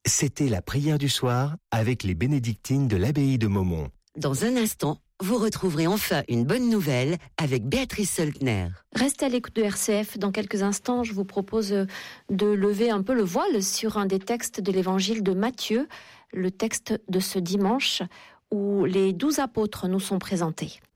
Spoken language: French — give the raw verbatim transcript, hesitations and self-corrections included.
C'était la prière du soir avec les bénédictines de l'abbaye de Maumont. Dans un instant, vous retrouverez enfin une bonne nouvelle avec Béatrice Soltner. Restez à l'écoute de R C F. Dans quelques instants, je vous propose de lever un peu le voile sur un des textes de l'évangile de Matthieu, le texte de ce dimanche où les douze apôtres nous sont présentés.